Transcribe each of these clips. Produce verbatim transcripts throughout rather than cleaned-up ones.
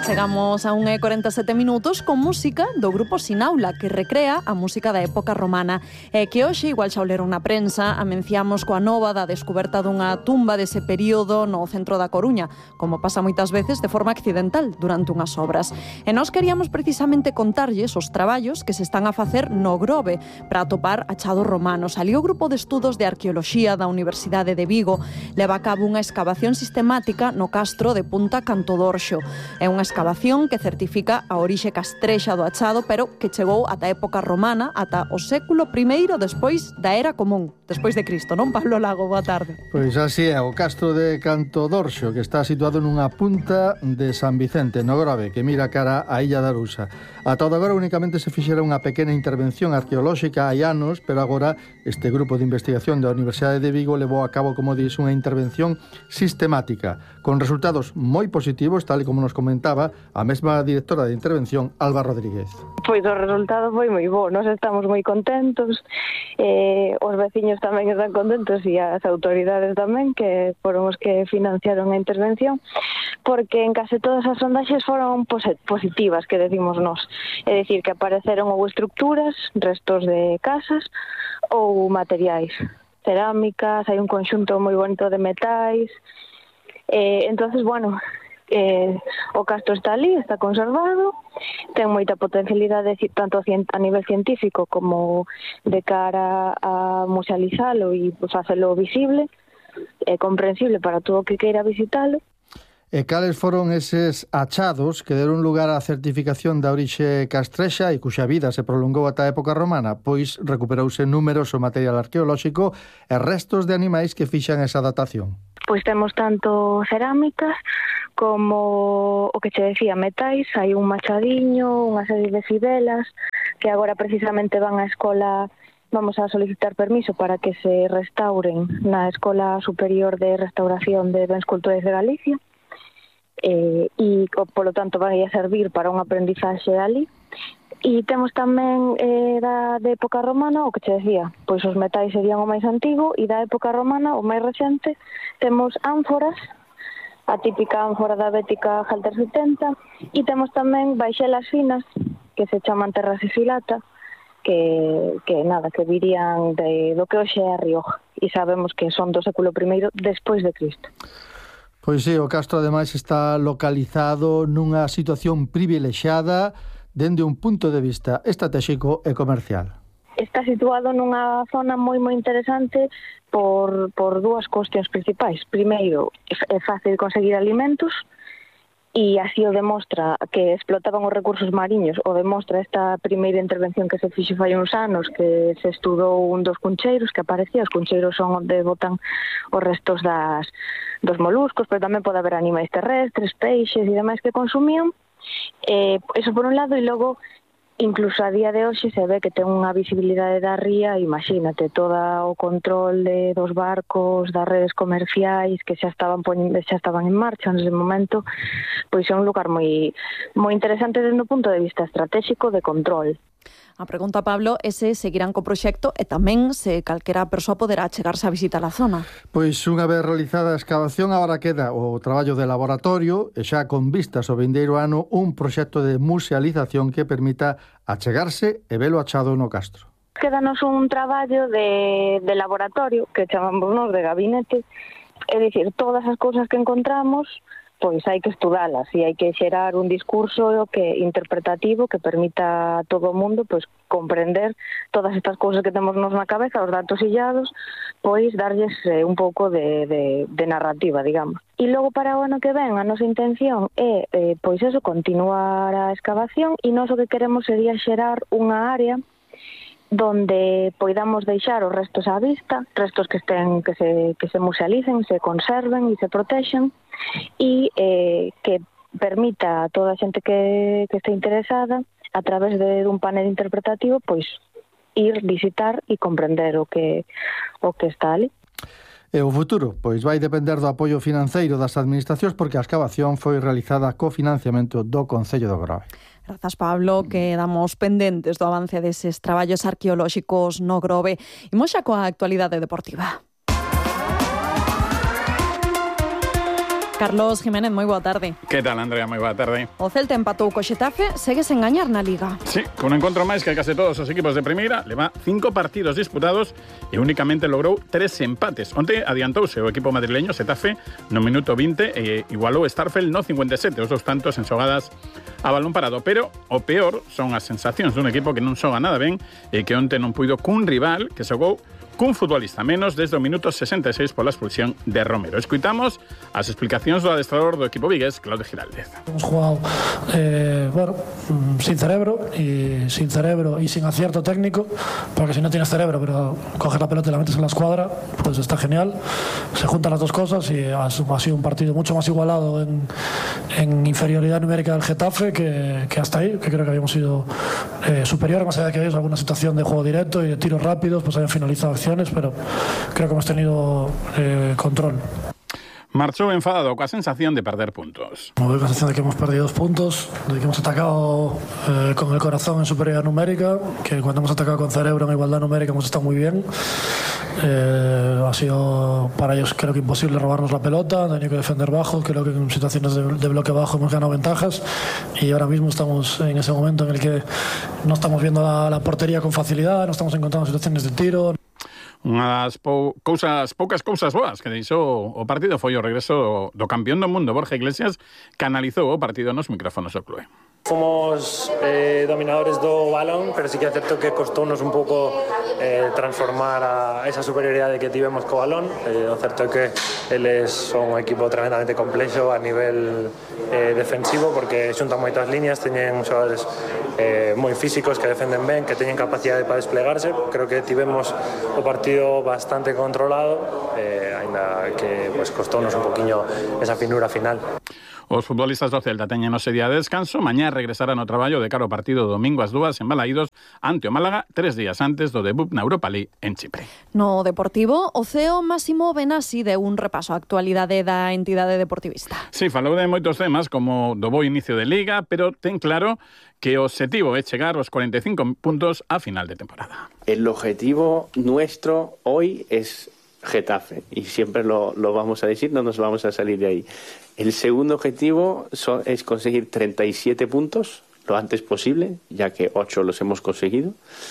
Chegamos a unha e corenta e sete minutos con música do grupo Sinaula, que recrea a música da época romana e que hoxe, igual xa o leron na prensa, amenciamos coa nova da descoberta dunha tumba dese período no centro da Coruña, como pasa moitas veces de forma accidental durante unhas obras. E nós queríamos precisamente contarlles os traballos que se están a facer no Grove para atopar achados romanos. Ali o grupo de estudos de arqueoloxía da Universidade de Vigo leva a cabo unha escavación sistemática no castro de Punta Cantodorxo. É unha escavación que certifica a orixe castrexa do achado, pero que chegou ata a época romana, ata o século primeiro despois da Era Común, despois de Cristo, non, Pablo Lago? Boa tarde. Pois así é, o castro de Cantodorxo, que está situado nunha punta de San Vicente, no Grove, que mira cara á Illa da Arousa. Ata agora únicamente se fixera unha pequena intervención arqueolóxica hai anos, pero agora este grupo de investigación da Universidade de Vigo levou a cabo, como dis, unha intervención sistemática, con resultados moi positivos, tal e como nos comentaba a mesma directora de intervención, Alba Rodríguez. Pois o resultado foi moi bo, nós estamos moi contentos, eh, os veciños tamén están contentos e as autoridades tamén, que foron os que financiaron a intervención, porque en case todas as sondaxes foron positivas, que decimos nós. É dicir, que apareceron ou estructuras, restos de casas ou materiais, cerámicas, hai un conxunto moi bonito de metais. Eh, entonces, bueno, eh, o castro está ali, está conservado, ten moita potencialidade tanto a nivel científico como de cara a musealizalo e facelo visible e comprensible para todo o que queira visitalo. E cales foron eses achados que deron lugar á certificación da orixe castrexa e cuxa vida se prolongou ata a época romana? Pois recuperouse numeroso material arqueolóxico e restos de animais que fixan esa datación. Pois temos tanto cerámicas como o que che decía, metais. Hai un machadiño, unha serie de fidelas que agora precisamente van á escola. Vamos a solicitar permiso para que se restauren na Escola Superior de Restauración de Bens Culturais de Galicia. Eh, e, polo tanto, vai a servir para un aprendizaxe ali. E temos tamén eh, da de época romana, o que che decía, pois os metais serían o máis antigo, e da época romana, o máis recente, temos ánforas, a típica ánfora da Bética Halter setenta, e temos tamén baixelas finas, que se chaman terracifilata, que, que nada, que virían de, do que hoxe é a Rioja, e sabemos que son do século primeiro despois de Cristo. Pois sí, o castro ademais está localizado nunha situación privilexiada dende un punto de vista estratégico e comercial. Está situado nunha zona moi moi interesante por, por dúas cuestións principais. Primeiro, é fácil conseguir alimentos, e así o demostra que explotaban os recursos mariños, o demostra esta primeira intervención que se fixo fai uns anos, que se estudou un dos cuncheiros que aparecía. Os cuncheiros son onde botan os restos das, dos moluscos, pero tamén pode haber animais terrestres, peixes e demais que consumían. Eh, eso por un lado, e logo incluso a día de hoxe se ve que ten unha visibilidade da ría. Imagínate, todo o control de, dos barcos, das redes comerciais que xa estaban poñendo, xa estaban en marcha nese momento, pois é un lugar moi moi interesante desde o punto de vista estratégico de control. A pregunta, Pablo, é se seguirán co proxecto e tamén se calquera persoa poderá chegarse a visitar a zona. Pois unha vez realizada a escavación, agora queda o traballo de laboratorio e xa con vistas ao vindeiro ano un proxecto de musealización que permita achegarse e velo achado no castro. Quédanos un traballo de, de laboratorio que chamamos nos de gabinete, é dicir, todas as cousas que encontramos pois hai que estudalas e hai que xerar un discurso que interpretativo que permita a todo o mundo pois comprender todas estas cousas que temos nos na cabeza, os datos illados, pois darlles eh, un pouco de, de, de narrativa, digamos. E logo para o ano que ven a nosa intención é eh, pois eso, continuar a excavación, e nós o que queremos sería xerar unha área donde poidamos deixar os restos á vista, restos que estén que se, que se musealicen, se conserven e se protexen, e eh, que permita a toda a xente que, que este interesada, a través de un panel interpretativo, pois ir, visitar e comprender o que, o que está ali. E o futuro, pois vai depender do apoio financeiro das administracións, porque a excavación foi realizada co financiamento do Concello do Grove. Grazas, Pablo, que damos pendentes do avance deses traballos arqueolóxicos no Grove. Imos xa coa actualidade deportiva. Carlos Jiménez, moi boa tarde. Que tal, Andrea? Moi boa tarde. O Celta empatou co Xetafe, segue sen gañar na Liga. Sí, con un encontro máis que case todos os equipos de primeira, leva cinco partidos disputados e únicamente logrou tres empates. Onte adiantouse o equipo madrileño Xetafe no minuto vinte e igualou Starfelt no cincuenta e sete, os dous tantos en xogadas a balón parado. Pero o peor son as sensacións dun equipo que non xoga nada ben e que onte non puido cun rival que xogou cun futbolista menos desde o minuto sesenta e seis pola expulsión de Romero. Escuitamos as explicacións do adestrador do equipo vigués, Claudio Giraldez. Hemos jugado, eh, bueno, sin cerebro y sin cerebro y sin acierto técnico, porque si no tienes cerebro pero coges la pelota y la metes en la escuadra, pues está genial. Se juntan las dos cosas y ha, ha sido un partido mucho más igualado en, en inferioridad numérica del Getafe que, que hasta ahí, que creo que habíamos sido eh, superiores, más allá de que había alguna situación de juego directo y de tiros rápidos, pues habían finalizado acciones, pero creo que hemos tenido eh, control. Marchou enfadado coa sensación de perder puntos. Me voy con la sensación de que hemos perdido dos puntos, de que hemos atacado eh, con el corazón en superioridad numérica, que cuando hemos atacado con cerebro en igualdad numérica hemos estado muy bien. Eh, ha sido para ellos creo que imposible robarnos la pelota, han tenido que defender bajo, creo que en situaciones de, de bloque bajo hemos ganado ventajas y ahora mismo estamos en ese momento en el que no estamos viendo la, la portería con facilidad, no estamos encontrando situaciones de tiro. Unha das pou, cousas, poucas cousas boas que deixou o partido foi o regreso do, do campeón do mundo, Borja Iglesias, que analizou o partido nos micrófonos do club. Fomos eh, dominadores do balón, pero sí que é certo que costounos un pouco eh, transformar a esa superioridade que tivemos co balón. Eh, o certo é que eles son un equipo tremendamente complexo a nivel eh, defensivo, porque xuntan moitas líneas, teñen xogadores eh, moi físicos que defenden ben, que teñen capacidade para desplegarse. Creo que tivemos o partido bastante controlado, eh, aínda que pues, costounos un poquinho esa finura final. Os futbolistas do Celta teñen ose día de descanso, mañá regresarán ao traballo de cara ao partido domingo ás dúas en Balaídos ante o Málaga, tres días antes do debut na Europa League en Chipre. No Deportivo, o C E O Máximo Benassi deu un repaso á actualidade da entidade deportivista. Sí, falou de moitos temas como do bo inicio de Liga, pero ten claro que o objetivo é chegar aos cuarenta y cinco puntos a final de temporada. El objetivo nuestro hoy es Getafe, y siempre lo, lo vamos a decir, no nos vamos a salir de ahí. El segundo objetivo son, es conseguir treinta y siete puntos lo antes posible, ya que ocho los hemos conseguido.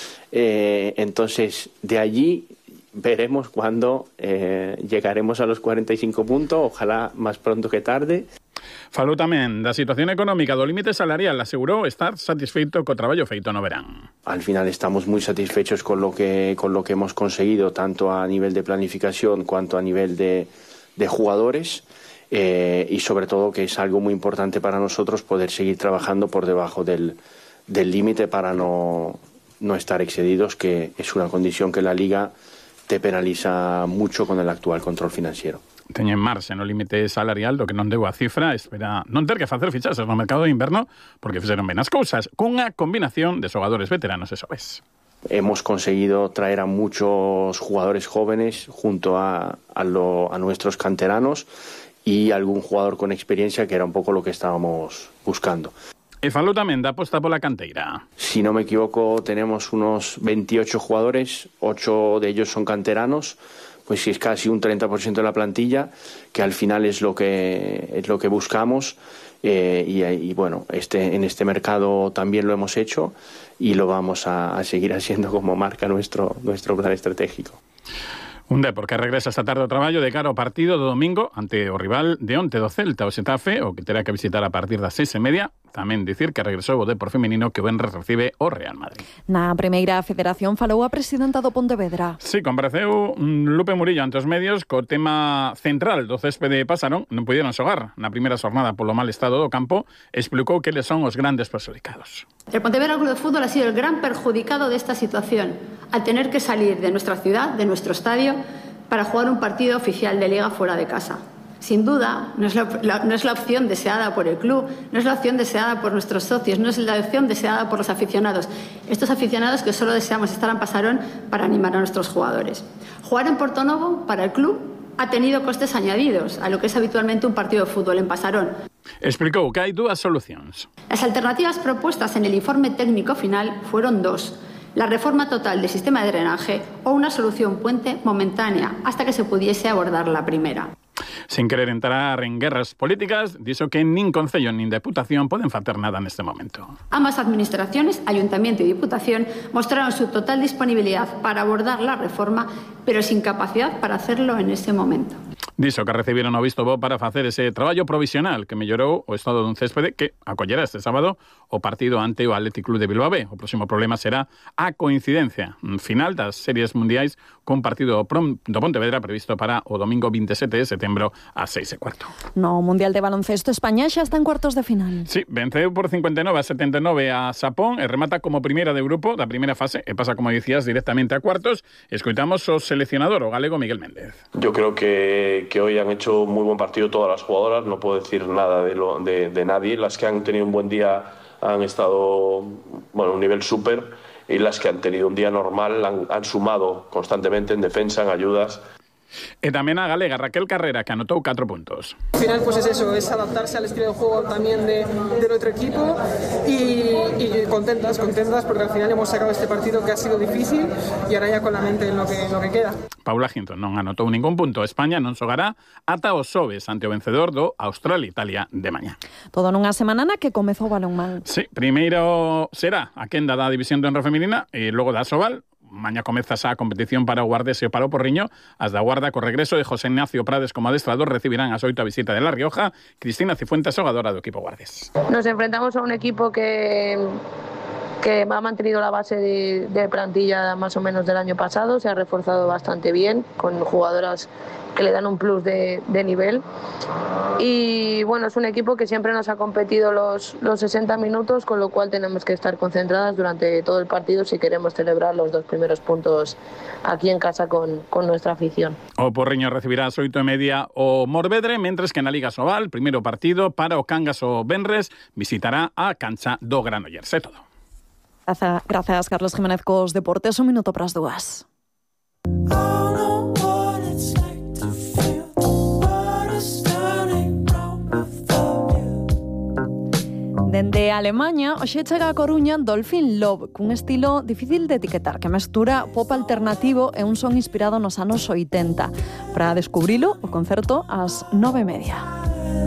Eh, entonces, de allí veremos cuándo eh, llegaremos a los cuarenta y cinco puntos, ojalá más pronto que tarde. Falou tamén da situación económica do límite salarial, asegurou estar satisfeito co traballo feito no verán. Al final estamos muy satisfechos con lo que, con lo que hemos conseguido, tanto a nivel de planificación cuanto a nivel de, de jugadores, eh, y sobre todo que es algo muy importante para nosotros poder seguir trabajando por debajo del, del límite para no, no estar excedidos, que es una condición que la Liga te penaliza mucho con el actual control financiero. Teñen marxe no límite salarial, do que non deu a cifra, espera non ter que facer fichaxes no mercado de inverno, porque fixeron ben as cousas, cunha combinación de xogadores veteranos, eso ves. Hemos conseguido traer a muchos jugadores jóvenes junto a, a, lo, a nuestros canteranos y algún jugador con experiencia, que era un poco lo que estábamos buscando. E falou tamén da aposta pola canteira. Si no me equivoco, tenemos unos veintiocho jugadores, ocho de ellos son canteranos, pues si es casi un treinta por ciento de la plantilla, que al final es lo que, es lo que buscamos, eh, y, y bueno, este, en este mercado también lo hemos hecho y lo vamos a, a seguir haciendo como marca nuestro, nuestro plan estratégico. Un Depor que regresa esta tarde ao traballo de cara ao partido do domingo ante o rival de onte do Celta, o Xetafe, o que terá que visitar a partir das seis e media. Tamén dicir que regresou o Depor feminino, que ben recibe o Real Madrid. Na primeira federación falou a presidenta do Pontevedra. Sí, compareceu Lupe Murillo ante os medios co tema central do céspede Pasarón. Non pudieron xogar na primeira xornada polo mal estado do campo. Explicou que eles son os grandes perjudicados. El Pontevedra Club de Fútbol ha sido el gran perjudicado de esta situación, al tener que salir de nuestra ciudad, de nuestro estadio, para jugar un partido oficial de Liga fuera de casa. Sin duda, no es la, la, no es la opción deseada por el club, no es la opción deseada por nuestros socios, no es la opción deseada por los aficionados. Estos aficionados que solo deseamos estar en Pasarón para animar a nuestros jugadores. Jugar en Portonovo, para el club, ha tenido costes añadidos a lo que es habitualmente un partido de fútbol en Pasarón. Explicou que hai dúas solucións. Las alternativas propuestas en el informe técnico final fueron dos: la reforma total del sistema de drenaje o una solución puente momentánea hasta que se pudiese abordar la primera. Sin querer entrar en guerras políticas, dixo que nin Concello nin Deputación poden facer nada neste momento. Ambas administraciones, Ayuntamiento y Diputación, mostraron su total disponibilidad para abordar la reforma, pero sin capacidad para hacerlo en ese momento. Dixo que recibiron o visto bo para facer ese traballo provisional que mellorou o estado dun céspede que acollerá este sábado o partido ante o Athletic Club de Bilbao B. O próximo problema será a coincidencia final das series mundiais con partido do Pontevedra previsto para o domingo veintisiete de setembro a seis e cuarto. No Mundial de Baloncesto, España xa está en cuartos de final. Sí, venceu por cincuenta y nueve a setenta y nueve a Xapón e remata como primeira de grupo da primeira fase e pasa, como dicías, directamente a cuartos. Escoitamos o seleccionador, o galego Miguel Méndez. Yo creo que, que hoy han hecho muy buen partido todas las jugadoras, no puedo decir nada de, lo, de, de nadie. Las que han tenido un buen día han estado, bueno, a un nivel súper, y las que han tenido un día normal han, han sumado constantemente en defensa, en ayudas. E tamén a galega Raquel Carrera, que anotou catro puntos. Al final, pues es eso, es adaptarse al estilo de juego también de, del otro equipo y, y contentas, contentas porque al final hemos sacado este partido que ha sido difícil y ahora ya con la mente en lo que, en lo que queda. Paula Hinton non anotou ningún punto. España non xogará ata os xoves ante o vencedor do Australia-Italia de mañá. Todo nunha semana na que comezou o balonmán. Sí, primeiro será a quenda da división de honra feminina e logo da Sobal. Mañá comeza a competición para o Guardés e para o Porriño. As da Guarda, co regreso de José Ignacio Prades como adestrador, recibirán as oito a visita de La Rioja. Cristina Cifuentes, xogadora do equipo Guardés. Nos enfrentamos a un equipo que que ha mantenido la base de, de plantilla más o menos del año pasado, se ha reforzado bastante bien, con jugadoras que le dan un plus de, de nivel. Y bueno, es un equipo que siempre nos ha competido los, los sesenta minutos, con lo cual tenemos que estar concentradas durante todo el partido si queremos celebrar los dos primeros puntos aquí en casa con, con nuestra afición. O Porriño recibirá ás oito e media o Morvedre, mentres que na Liga Sobal, primeiro partido para o Cangas o Benres, visitará a cancha do Granollers. É todo. Gracias, Carlos Jiménez, cos deportes. Un minuto para as dúas. Dende Alemaña, hoxe chega a Coruña Dolphin Love, cun estilo difícil de etiquetar, que mestura pop alternativo e un son inspirado nos anos oitenta. Para descubrilo, o concerto ás nove e media.